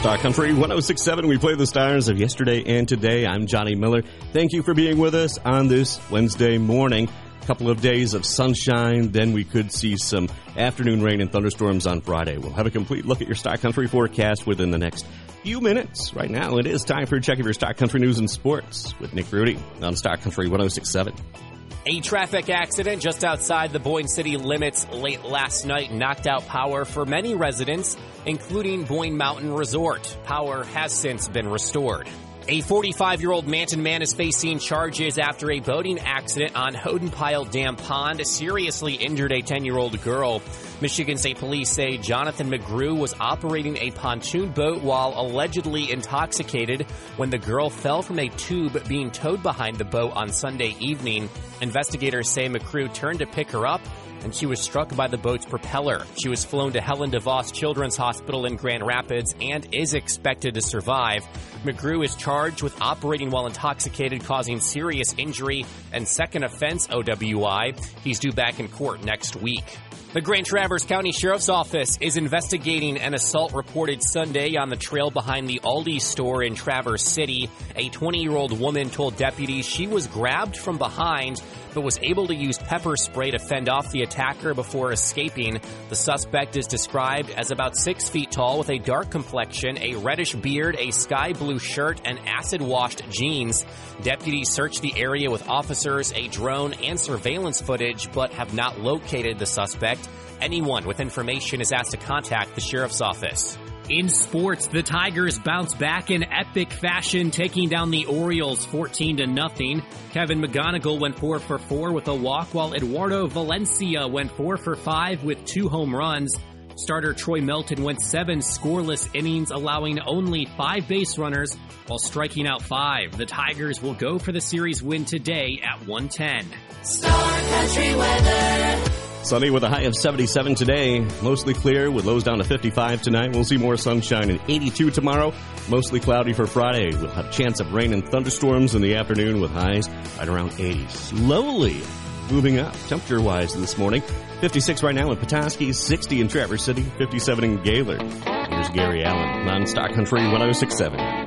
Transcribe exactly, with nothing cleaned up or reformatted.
Star Country one oh six point seven. We play the stars of yesterday and today. I'm Johnny Miller. Thank you for being with us on this Wednesday morning. A couple of days of sunshine, then we could see some afternoon rain and thunderstorms on Friday. We'll have a complete look at your Star Country forecast within the next few minutes. Right now, it is time for a check of your Star Country news and sports with Nick Rudy on Star Country one oh six point seven. A traffic accident just outside the Boyne city limits late last night knocked out power for many residents, including Boyne Mountain Resort. Power has since been restored. A forty-five-year-old Manton man is facing charges after a boating accident on Hodenpile Dam Pond seriously injured a ten-year-old girl. Michigan State Police say Jonathan McGrew was operating a pontoon boat while allegedly intoxicated when the girl fell from a tube being towed behind the boat on Sunday evening. Investigators say McGrew turned to pick her up, and she was struck by the boat's propeller. She was flown to Helen DeVos Children's Hospital in Grand Rapids and is expected to survive. McGrew is charged with operating while intoxicated, causing serious injury, and second offense O W I. He's due back in court next week. The Grand Traverse County Sheriff's Office is investigating an assault reported Sunday on the trail behind the Aldi store in Traverse City. A twenty-year-old woman told deputies she was grabbed from behind, but was able to use pepper spray to fend off the attacker before escaping. The suspect is described as about six feet tall with a dark complexion, a reddish beard, a sky blue shirt, and acid-washed jeans. Deputies searched the area with officers, a drone, and surveillance footage, but have not located the suspect. Anyone with information is asked to contact the sheriff's office. In sports, the Tigers bounce back in epic fashion, taking down the Orioles fourteen to nothing. Kevin McGonigal went four for four with a walk, while Eduardo Valencia went four for five with two home runs. Starter Troy Melton went seven scoreless innings, allowing only five base runners while striking out five. The Tigers will go for the series win today at one ten. Star Country weather. Sunny with a high of seventy-seven today. Mostly clear with lows down to fifty-five tonight. We'll see more sunshine and eighty-two tomorrow. Mostly cloudy for Friday. We'll have a chance of rain and thunderstorms in the afternoon with highs right around eighty. Slowly moving up temperature-wise this morning. fifty-six right now in Petoskey, sixty in Traverse City, fifty-seven in Gaylord. Here's Gary Allen on Star Country one oh six point seven.